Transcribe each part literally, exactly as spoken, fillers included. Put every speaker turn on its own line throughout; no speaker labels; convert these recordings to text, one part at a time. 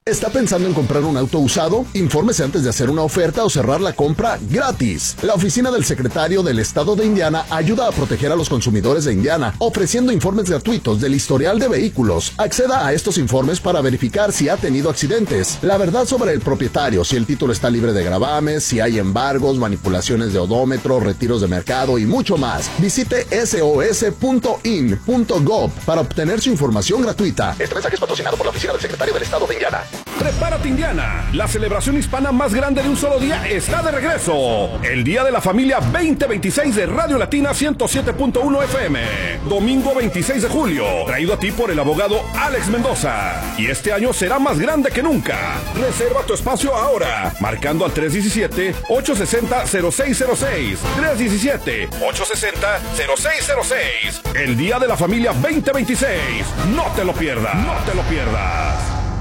¿Está pensando en comprar un auto usado? Infórmese antes de hacer una oferta o cerrar la compra gratis. La oficina del secretario del estado de Indiana ayuda a proteger a los consumidores de Indiana, ofreciendo informes gratuitos del historial de vehículos. Acceda a estos informes para verificar si ha tenido accidentes, la verdad sobre el propietario, si el título está libre de gravames, si hay embargos, manipulaciones de odómetro, retiros de mercado y mucho más. Visite S O S punto in punto gov para obtener su información gratuita. Este mensaje es patrocinado por la oficina del secretario del estado de Indiana.
Prepárate, Indiana. La celebración hispana más grande de un solo día está de regreso. El Día de la Familia veinte veintiséis de Radio Latina ciento siete punto uno F M. Domingo veintiséis de julio. Traído a ti por el abogado Alex Mendoza. Y este año será más grande que nunca. Reserva tu espacio ahora. Marcando al tres uno siete, ocho seis cero, cero seis cero seis. tres uno siete, ocho seis cero, cero seis cero seis. El Día de la Familia veinte veintiséis. No te lo pierdas. No te lo pierdas.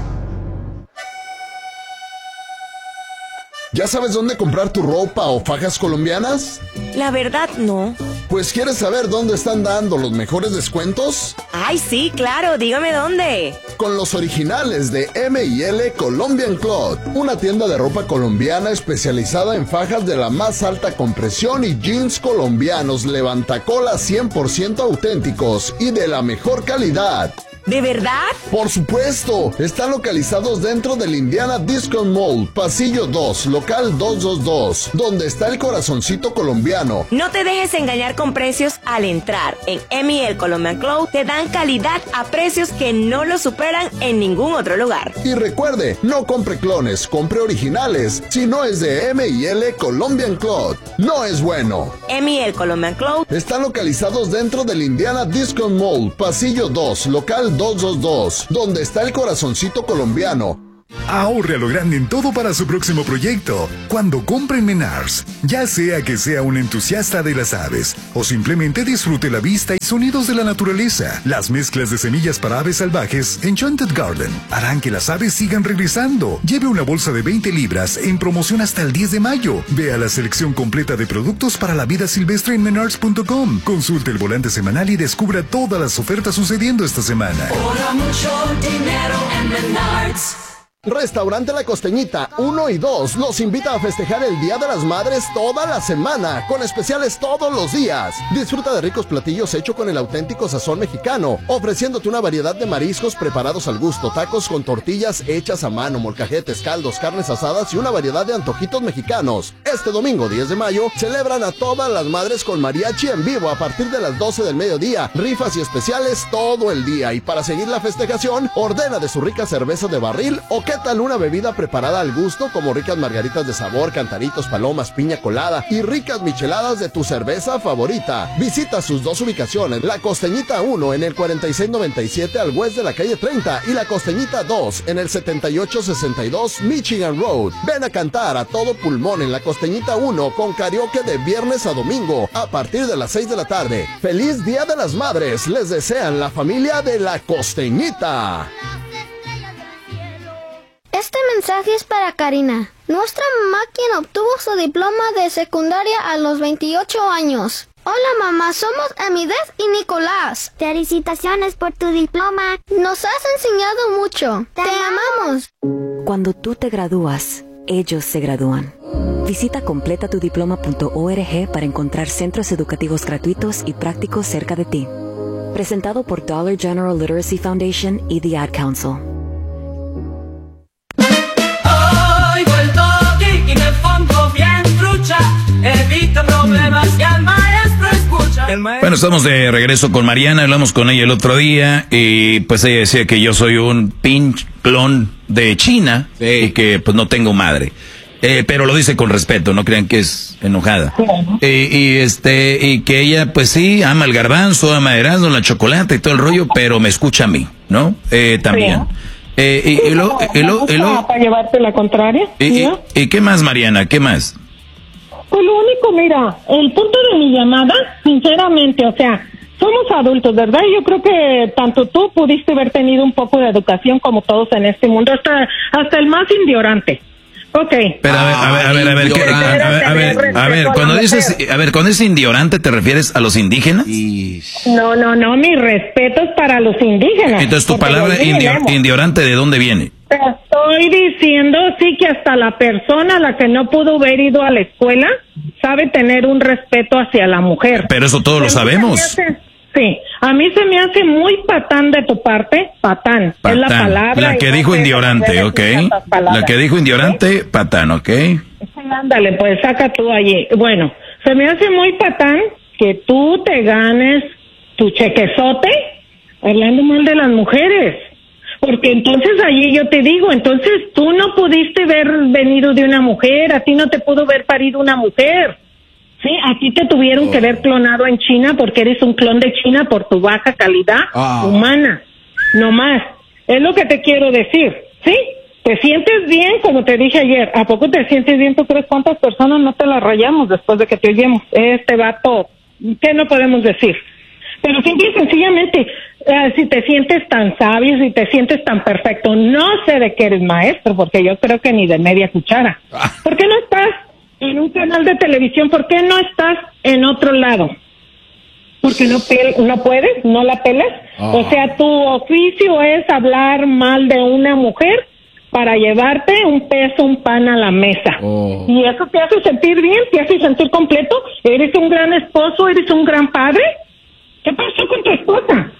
¿Ya sabes dónde comprar tu ropa o fajas colombianas?
La verdad, no.
Pues, ¿quieres saber dónde están dando los mejores descuentos?
Ay, sí, claro, dígame dónde.
Con los originales de M y L Colombian Cloth, una tienda de ropa colombiana especializada en fajas de la más alta compresión y jeans colombianos levantacolas cien por ciento auténticos y de la mejor calidad.
¿De verdad?
Por supuesto, están localizados dentro del Indiana Discount Mall, pasillo dos, local doscientos veintidós, donde está el corazoncito colombiano.
No te dejes engañar con precios al entrar. En M y L Colombian Cloth te dan calidad a precios que no lo superan en ningún otro lugar.
Y recuerde, no compre clones, compre originales. Si no es de M y L Colombian Cloth, no es bueno.
M y L Colombian Cloth
están localizados dentro del Indiana Discount Mall, pasillo dos, local doscientos veintidós, donde está el corazoncito colombiano.
Ahorre a lo grande en todo para su próximo proyecto. Cuando compre en Menards, ya sea que sea un entusiasta de las aves o simplemente disfrute la vista y sonidos de la naturaleza, las mezclas de semillas para aves salvajes Enchanted Garden harán que las aves sigan regresando. Lleve una bolsa de veinte libras en promoción hasta el diez de mayo. Vea la selección completa de productos para la vida silvestre en menards punto com. Consulte el volante semanal y descubra todas las ofertas sucediendo esta semana.
Ahora mucho dinero en Menards.
Restaurante La Costeñita uno y dos los invita a festejar el Día de las Madres toda la semana, con especiales todos los días. Disfruta de ricos platillos hechos con el auténtico sazón mexicano, ofreciéndote una variedad de mariscos preparados al gusto, tacos con tortillas hechas a mano, molcajetes, caldos, carnes asadas y una variedad de antojitos mexicanos. Este domingo diez de mayo celebran a todas las madres con mariachi en vivo a partir de las doce del mediodía, rifas y especiales todo el día. Y para seguir la festejación, ordena de su rica cerveza de barril o ¿qué tal una bebida preparada al gusto como ricas margaritas de sabor, cantaritos, palomas, piña colada y ricas micheladas de tu cerveza favorita? Visita sus dos ubicaciones, La Costeñita uno en el cuarenta y seis noventa y siete al west de la calle treinta y La Costeñita dos en el setenta y ocho sesenta y dos Michigan Road. Ven a cantar a todo pulmón en La Costeñita uno con karaoke de viernes a domingo a partir de las seis de la tarde. ¡Feliz Día de las Madres! Les desean la familia de La Costeñita.
Este mensaje es para Karina, nuestra mamá quien obtuvo su diploma de secundaria a los veintiocho años. Hola mamá, somos Amidez y Nicolás.
Felicitaciones por tu diploma.
Nos has enseñado mucho. Te, Te amamos.
Cuando tú te gradúas, ellos se gradúan. Visita completa tu diploma punto org para encontrar centros educativos gratuitos y prácticos cerca de ti. Presentado por Dollar General Literacy Foundation y The Ad Council.
Evita problemas y al maestro escucha.
Bueno, estamos de regreso con Mariana, hablamos con ella el otro día y pues ella decía que yo soy un pinche clon de China, sí, y que pues no tengo madre. Eh, pero lo dice con respeto, no crean que es enojada. Sí. Y, y este y que ella pues sí ama el garbanzo, ama el Erasmo, la chocolate y todo el rollo, pero me escucha a mí, ¿no? Eh, también. Sí. Eh, y, y, y lo, y lo, y lo,
para llevarte la contraria.
Y, y, ¿Y qué más, Mariana? ¿Qué más?
Pues lo único, mira, el punto de mi llamada, sinceramente, o sea, somos adultos, ¿verdad? Yo creo que tanto tú pudiste haber tenido un poco de educación como todos en este mundo, hasta hasta el más ignorante. Ok.
Pero a ver, a ver, a ver, a ver, ¿qué, a, a, a, a ver, a ver, cuando dices, a ver, con ese ignorante te refieres a los indígenas?
No, no, no, mis respetos para los indígenas.
Entonces tu palabra indio, ignorante, ¿de dónde viene?
Estoy estoy diciendo, sí, que hasta la persona a la que no pudo haber ido a la escuela sabe tener un respeto hacia la mujer.
Pero eso todos lo sabemos.
Hace, sí, a mí se me hace muy patán de tu parte, patán, patán. Es la palabra.
La que dijo Indiorante, ok. La que dijo Indiorante, ¿sí? Patán, ok. Sí,
ándale, pues saca tú allí. Bueno, se me hace muy patán que tú te ganes tu chequezote hablando mal de las mujeres. Porque entonces allí yo te digo, entonces tú no pudiste haber venido de una mujer, a ti no te pudo haber parido una mujer. Sí, a ti te tuvieron oh. que haber clonado en China porque eres un clon de China por tu baja calidad oh. humana. No más. Es lo que te quiero decir, ¿sí? ¿Te sientes bien? Como te dije ayer, ¿a poco te sientes bien? ¿Tú crees cuántas personas no te las rayamos después de que te oyemos? Este vato, ¿qué no podemos decir? Pero simple y sencillamente, uh, si te sientes tan sabio, si te sientes tan perfecto, no sé de qué eres maestro, porque yo creo que ni de media cuchara. ¿Por qué no estás en un canal de televisión? ¿Por qué no estás en otro lado? ¿Porque no, pel- no puedes? ¿No la pelas? Oh. O sea, tu oficio es hablar mal de una mujer para llevarte un peso, un pan a la mesa. Oh. Y eso te hace sentir bien, te hace sentir completo. ¿Eres un gran esposo? ¿Eres un gran padre? ¿Qué pasó con tu esposa?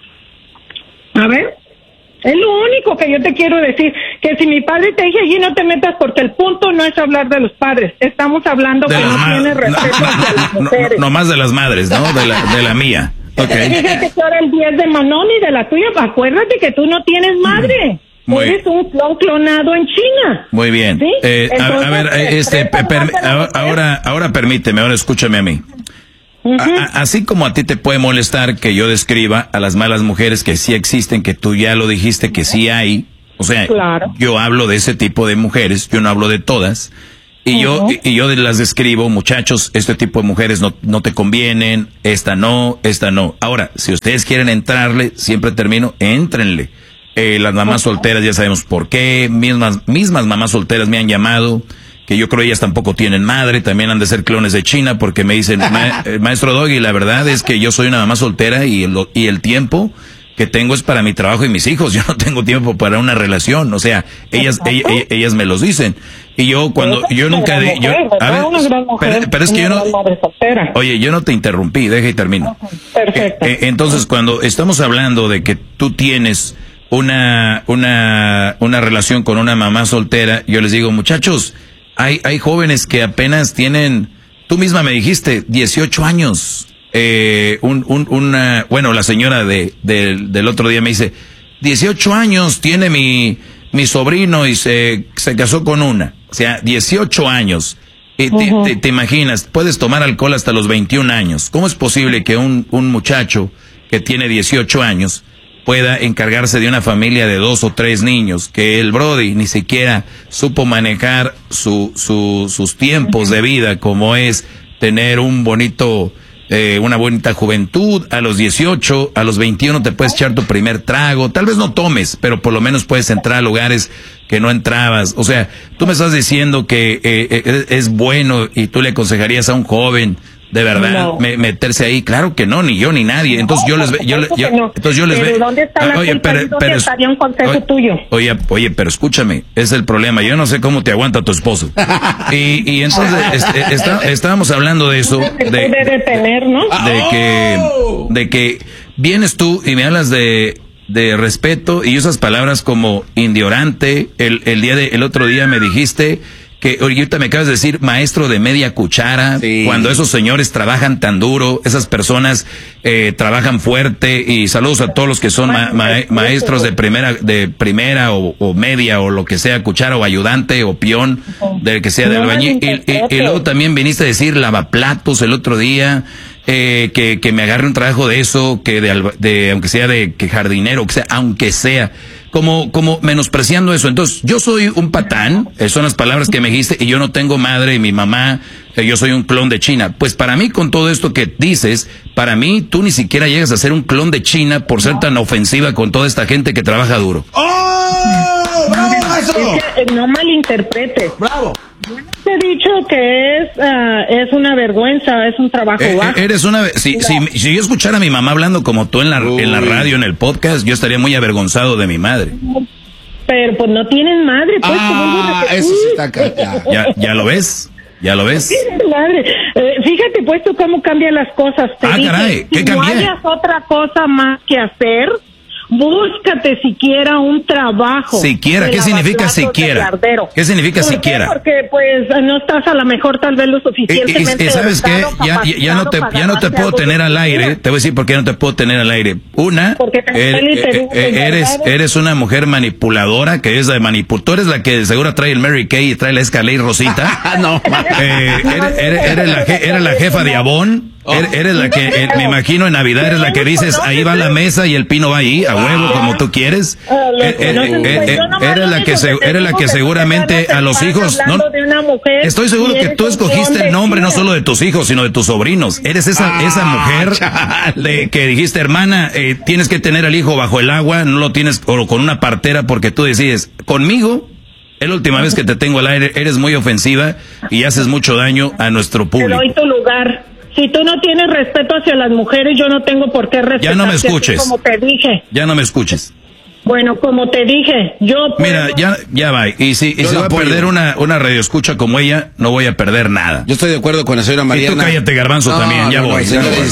A ver, es lo único que yo te quiero decir, que si mi padre te dice allí no te metas porque el punto no es hablar de los padres, estamos hablando de que no ma- tiene respeto no, hacia las mujeres.
No, no más de las madres, ¿no? De la, de la mía. Okay.
Fíjate que ahora el diez de Manón y de la tuya, acuérdate que tú no tienes madre. Muy Eres un clon clonado en China.
Muy bien. ¿Sí? Eh, Entonces, a, a ver, este, per, per, ahora, ahora permíteme, ahora escúchame a mí. Uh-huh. A, a, así como a ti te puede molestar que yo describa a las malas mujeres que sí existen, que tú ya lo dijiste que sí hay, o sea, claro. Yo hablo de ese tipo de mujeres, yo no hablo de todas, y uh-huh. yo y, y yo las describo, muchachos, este tipo de mujeres no, no te convienen, esta no, esta no. Ahora, si ustedes quieren entrarle, siempre termino, éntrenle. Eh, las mamás uh-huh. solteras ya sabemos por qué, mismas, mismas mamás solteras me han llamado, que yo creo ellas tampoco tienen madre, también han de ser clones de China, porque me dicen, Ma- maestro Doggy, la verdad es que yo soy una mamá soltera y el, y el tiempo que tengo es para mi trabajo y mis hijos, yo no tengo tiempo para una relación, o sea, ellas ellas, ellas me los dicen, y yo cuando, yo nunca, de, yo, a ver, pero, pero es que yo no, oye, yo no te interrumpí, deja y termino.
Perfecto.
Eh, eh, entonces, cuando estamos hablando de que tú tienes una, una, una relación con una mamá soltera, yo les digo, muchachos, Hay, hay jóvenes que apenas tienen, tú misma me dijiste, dieciocho años. Eh, un, un, una, bueno, la señora de, de, del otro día me dice, dieciocho años tiene mi, mi sobrino y se, se casó con una. O sea, dieciocho años. Y te, uh-huh. te, te imaginas, puedes tomar alcohol hasta los veintiún años. ¿Cómo es posible que un, un muchacho que tiene dieciocho años pueda encargarse de una familia de dos o tres niños, que el Brody ni siquiera supo manejar su, su, sus tiempos de vida, como es tener un bonito, eh, una bonita juventud? A los dieciocho, a los veintiuno te puedes echar tu primer trago, tal vez no tomes, pero por lo menos puedes entrar a lugares que no entrabas. O sea, tú me estás diciendo que eh, eh, es bueno y tú le aconsejarías a un joven de verdad no. me, meterse ahí. Claro que no, ni yo ni nadie. Entonces no, yo les yo, yo, no. entonces yo les
ve ¿dónde está la
oye,
culpa?
pero,
¿Dónde
pero
estaría un consejo
oye,
tuyo?
Oye, oye, pero escúchame, es el problema. Yo no sé cómo te aguanta tu esposo. y, y entonces est, está, estábamos hablando de eso, de, de,
detener, ¿no?
de que de que vienes tú y me hablas de de respeto y usas palabras como indiorante. El el día de el otro día me dijiste que ahorita me acabas de decir maestro de media cuchara, sí. Cuando esos señores trabajan tan duro, esas personas eh, trabajan fuerte, y saludos a todos los que son ma ma maestros de primera de primera o, o media o lo que sea, cuchara o ayudante o peón, del que sea, del albañil. Y, y, y luego también viniste a decir lavaplatos el otro día, eh, que, que me agarre un trabajo de eso, que de, de aunque sea de que jardinero, que sea, aunque sea. Como, como menospreciando eso. Entonces, yo soy un patán, eh, son las palabras que me dijiste, y yo no tengo madre, y mi mamá, eh, yo soy un clon de China. Pues para mí, con todo esto que dices, para mí, tú ni siquiera llegas a ser un clon de China por ser tan ofensiva con toda esta gente que trabaja duro.
¡Oh! ¡Bravo, maestro! Es que no malinterpretes.
¡Bravo!
Te he dicho que es uh, es una vergüenza, es un trabajo
eh,
bajo.
Eres una si, si, si yo escuchara a mi mamá hablando como tú en la, en la radio, en el podcast, yo estaría muy avergonzado de mi madre.
pero pues no tienen madre, pues.
Ah, eso sí está acá. Ya.
¿Ya, ¿Ya lo ves? ¿Ya lo ves?
Madre, eh, fíjate pues tú cómo cambian las cosas. Te
Ah,
dije,
caray, ¿qué
si
cambié?
no hayas otra cosa más que hacer, búscate siquiera un trabajo.
Siquiera, ¿qué significa siquiera? ¿Qué significa
¿Por
siquiera?
qué? Porque pues no estás a lo mejor tal vez lo suficientemente.
Y, y, y ¿sabes qué? Ya, ya, ya no te, ya no te puedo tener al aire. Te voy a decir por qué no te puedo tener al aire. Una, er, eh, eh, eres, eres una mujer manipuladora que es de manipul. Tú eres la que seguro trae el Mary Kay y trae la Escalade Rosita.
No.
Eh, eres, eres, eres, la, eres la jefa de Avon. Eres, eres la que, eh, me imagino en Navidad, eres la que dices, ahí va la mesa y el pino va ahí, a huevo, como tú quieres. Eh, eh, eh, eh, eres la que, se, eres la que seguramente a los hijos, no, estoy seguro que tú escogiste el nombre no solo de tus hijos, sino de tus sobrinos. Eres esa, esa mujer de que dijiste, hermana, eh, tienes que tener al hijo bajo el agua, no lo tienes o con una partera porque tú decides, conmigo, es la última vez que te tengo al aire, eres muy ofensiva y haces mucho daño a nuestro público.
Te doy tu lugar. Si tú no tienes respeto hacia las mujeres, yo no tengo por qué respetarte.
Ya no me escuches.
Como te dije.
Ya no me escuches.
Bueno, como te dije, yo...
Mira, ya, ya va. Y si, y si voy a perder una, una radioescucha como ella, no voy a perder nada.
Yo estoy de acuerdo con la señora Mariana.
Y tú cállate, Garbanzo,
no,
también. Ya
no,
voy.
No,